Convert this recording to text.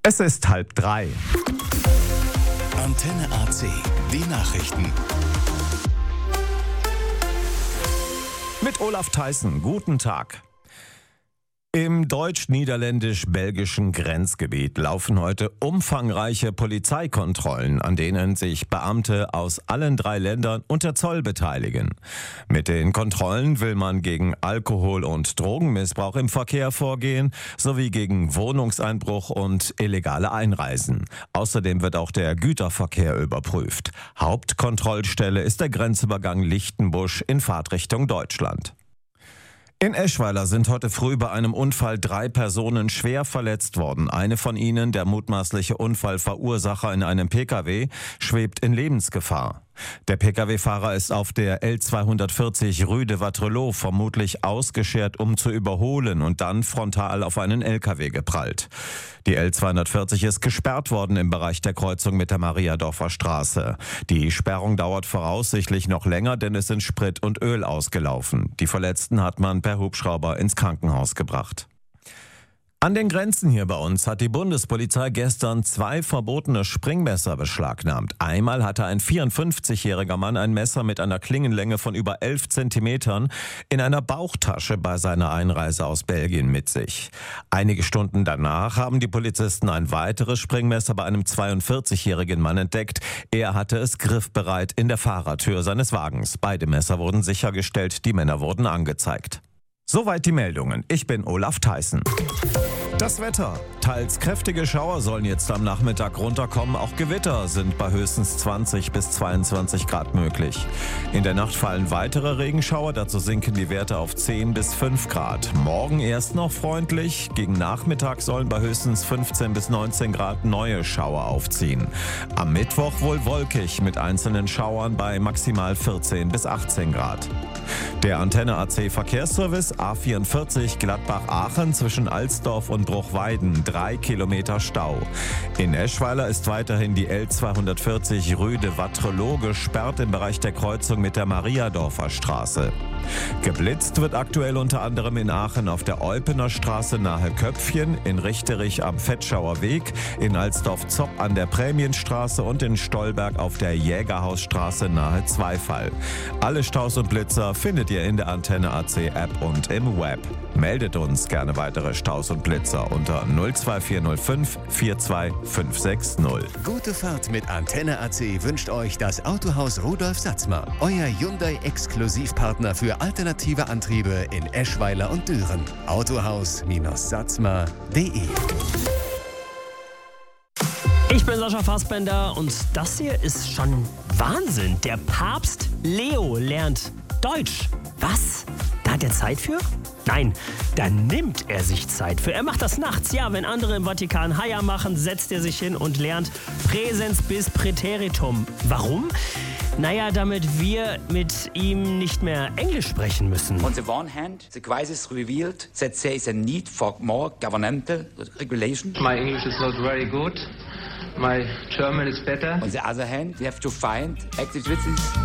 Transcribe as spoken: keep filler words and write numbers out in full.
Es ist halb drei. Antenne A C, die Nachrichten. Mit Olaf Theissen, guten Tag. Im deutsch-niederländisch-belgischen Grenzgebiet laufen heute umfangreiche Polizeikontrollen, an denen sich Beamte aus allen drei Ländern und der Zoll beteiligen. Mit den Kontrollen will man gegen Alkohol- und Drogenmissbrauch im Verkehr vorgehen, sowie gegen Wohnungseinbruch und illegale Einreisen. Außerdem wird auch der Güterverkehr überprüft. Hauptkontrollstelle ist der Grenzübergang Lichtenbusch in Fahrtrichtung Deutschland. In Eschweiler sind heute früh bei einem Unfall drei Personen schwer verletzt worden. Eine von ihnen, der mutmaßliche Unfallverursacher in einem Pkw, schwebt in Lebensgefahr. Der Pkw-Fahrer ist auf der L zweihundertvierzig Rüde-Wattrelos vermutlich ausgeschert, um zu überholen, und dann frontal auf einen L K W geprallt. Die L zweihundertvierzig ist gesperrt worden im Bereich der Kreuzung mit der Mariadorfer Straße. Die Sperrung dauert voraussichtlich noch länger, denn es sind Sprit und Öl ausgelaufen. Die Verletzten hat man per Hubschrauber ins Krankenhaus gebracht. An den Grenzen hier bei uns hat die Bundespolizei gestern zwei verbotene Springmesser beschlagnahmt. Einmal hatte ein vierundfünfzigjähriger Mann ein Messer mit einer Klingenlänge von über elf Zentimetern in einer Bauchtasche bei seiner Einreise aus Belgien mit sich. Einige Stunden danach haben die Polizisten ein weiteres Springmesser bei einem zweiundvierzigjährigen Mann entdeckt. Er hatte es griffbereit in der Fahrertür seines Wagens. Beide Messer wurden sichergestellt, die Männer wurden angezeigt. Soweit die Meldungen. Ich bin Olaf Theissen. Das Wetter. Teils kräftige Schauer sollen jetzt am Nachmittag runterkommen. Auch Gewitter sind bei höchstens zwanzig bis zweiundzwanzig Grad möglich. In der Nacht fallen weitere Regenschauer. Dazu sinken die Werte auf zehn bis fünf Grad. Morgen erst noch freundlich. Gegen Nachmittag sollen bei höchstens fünfzehn bis neunzehn Grad neue Schauer aufziehen. Am Mittwoch wohl wolkig mit einzelnen Schauern bei maximal vierzehn bis achtzehn Grad. Der Antenne A C Verkehrsservice A vierundvierzig Gladbach-Aachen zwischen Alsdorf und Bruchweiden, drei Kilometer Stau. In Eschweiler ist weiterhin die L zweihundertvierzig Rüde-Wattrelos gesperrt im Bereich der Kreuzung mit der Mariadorfer Straße. Geblitzt wird aktuell unter anderem in Aachen auf der Eupener Straße nahe Köpfchen, in Richterich am Vetschauer Weg, in Alsdorf-Zopp an der Prämienstraße und in Stolberg auf der Jägerhausstraße nahe Zweifall. Alle Staus und Blitzer findet ihr in der Antenne A C App und im Web. Meldet uns gerne weitere Staus und Blitzer unter null zwei vier null fünf vier zwei fünf sechs null. Gute Fahrt mit Antenne A C wünscht euch das Autohaus Rudolf Satzmer, euer Hyundai-Exklusivpartner für alternative Antriebe in Eschweiler und Düren. autohaus Satzmer punkt de. Ich bin Sascha Fassbender und das hier ist schon Wahnsinn. Der Papst Leo lernt Deutsch. Was? Da hat er Zeit für? Nein, da nimmt er sich Zeit für. Er macht das nachts. Ja, wenn andere im Vatikan Haia machen, setzt er sich hin und lernt Präsens bis Präteritum. Warum? Naja, damit wir mit ihm nicht mehr Englisch sprechen müssen. On the one hand, the crisis revealed that there is a need for more governmental regulation. My English is not very good. My German is better. On the other hand, we have to find activities